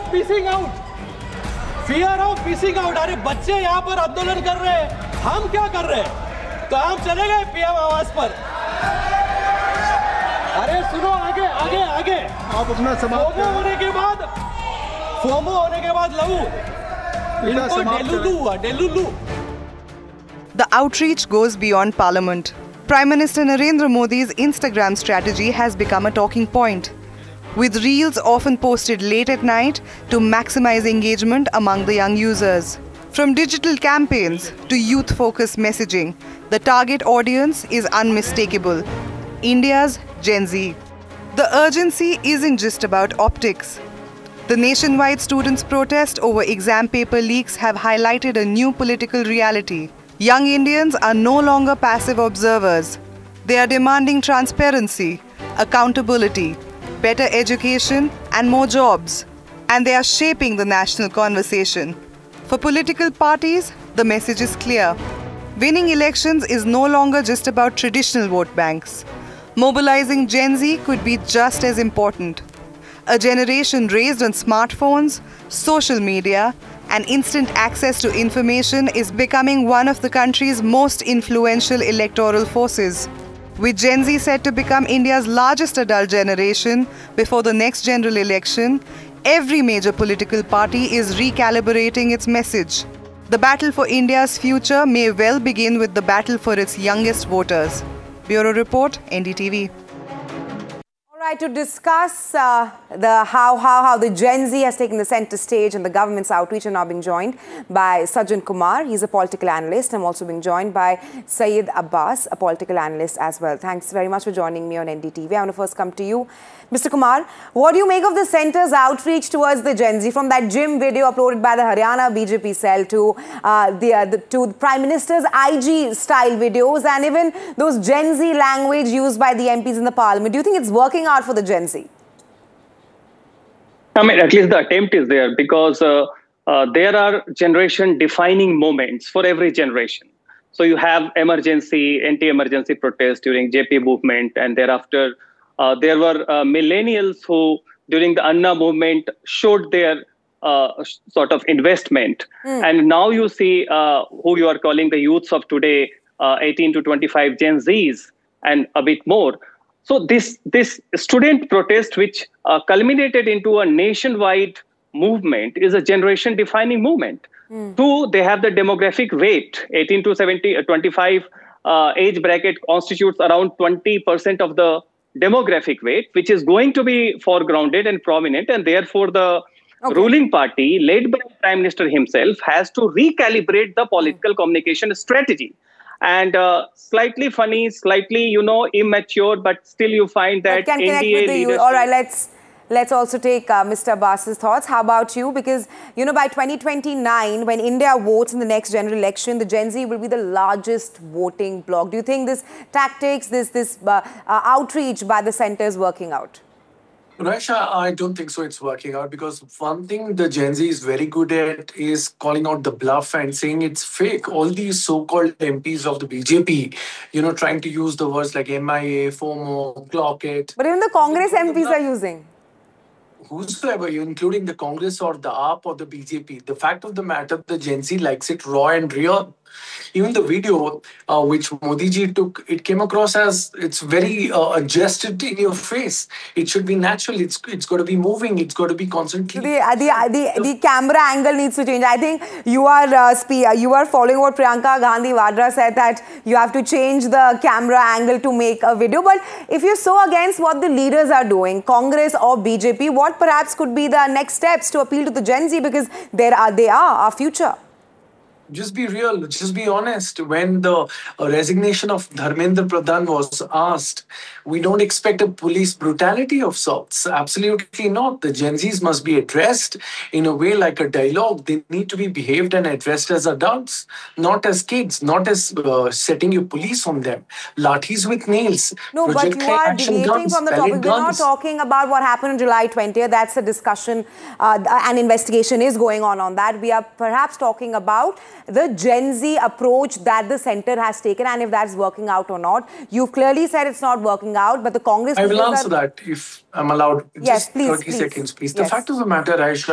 Of missing out, fear of missing out. अरे बच्चे यहाँ पर आंदोलन कर रहे हैं, हम क्या कर रहे हैं? तो हम चले गए पीएम आवास पर। अरे सुनो, आगे आगे आगे। आप अपना समाप्त होने के बाद, फोमो होने के बाद लहू, इनको डेलुलू हुआ, डेलुलू। The outreach goes beyond Parliament. Prime Minister Narendra Modi's Instagram strategy has become a talking point, with reels often posted late at night to maximize engagement among the young users. From digital campaigns to youth-focused messaging, the target audience is unmistakable: India's Gen Z. The urgency isn't just about optics. The nationwide students' protest over exam paper leaks have highlighted a new political reality. Young Indians are no longer passive observers. They are demanding transparency, accountability, better education, and more jobs. And they are shaping the national conversation. For political parties, the message is clear. Winning elections is no longer just about traditional vote banks. Mobilizing Gen Z could be just as important. A generation raised on smartphones, social media, and instant access to information is becoming one of the country's most influential electoral forces. With Gen Z set to become India's largest adult generation before the next general election, every major political party is recalibrating its message. The battle for India's future may well begin with the battle for its youngest voters. Bureau Report, NDTV. To discuss how the Gen Z has taken the center stage and the government's outreach, are now being joined by Sajjan Kumar. He's a political analyst. I'm also being joined by Syed Abbas, a political analyst as well. Thanks very much for joining me on NDTV. I want to first come to you, Mr. Kumar. What do you make of the centre's outreach towards the Gen Z, from that gym video uploaded by the Haryana BJP cell to to the Prime Minister's IG style videos, and even those Gen Z language used by the MPs in the Parliament? Do you think it's working out for the Gen Z? I mean, at least the attempt is there, because there are generation-defining moments for every generation. So you have emergency, anti-emergency protests during JP movement, and thereafter there were millennials who, during the Anna movement, showed their sort of investment. And now you see who you are calling the youths of today, 18 to 25 Gen Zs and a bit more. So this student protest, which culminated into a nationwide movement, is a generation-defining movement. Two, they have the demographic weight. 18 to 25 age bracket constitutes around 20% of the demographic weight, which is going to be foregrounded and prominent, and therefore the ruling party, led by the Prime Minister himself, has to recalibrate the political communication strategy. And slightly funny, slightly, immature, but still you find that can connect with the youth. All right, let's also take Mr. Abbas's thoughts. How about you? Because, by 2029, when India votes in the next general election, the Gen Z will be the largest voting bloc. Do you think this tactics, this outreach by the centre is working out? Raisha, I don't think so it's working out, because one thing the Gen Z is very good at is calling out the bluff and saying it's fake. All these so-called MPs of the BJP, trying to use the words like MIA, FOMO, clock it. But even the Congress MPs are using. Whosoever, including the Congress or the AAP or the BJP, the fact of the matter, the Gen Z likes it raw and real. Even the video which Modi ji took, it came across as it's very adjusted in your face. It should be natural. It's got to be moving. It's got to be constantly. The camera angle needs to change. I think you are following what Priyanka Gandhi Vadra said, that you have to change the camera angle to make a video. But if you're so against what the leaders are doing, Congress or BJP, what perhaps could be the next steps to appeal to the Gen Z, because they are our future? Just be real, just be honest. When the resignation of Dharmendra Pradhan was asked, we don't expect a police brutality of sorts. Absolutely not. The Gen Zs must be addressed in a way like a dialogue. They need to be behaved and addressed as adults, not as kids, not as setting your police on them. Lathis with nails. No, but you are deviating from the topic. We're not talking about what happened on July 20th. That's a discussion. An investigation is going on that. We are perhaps talking about the Gen Z approach that the centre has taken, and if that's working out or not. You've clearly said it's not working out, but the Congress... I will answer that if I'm allowed. Yes, just please. 30 seconds, please. Yes. The fact of the matter, Aisha,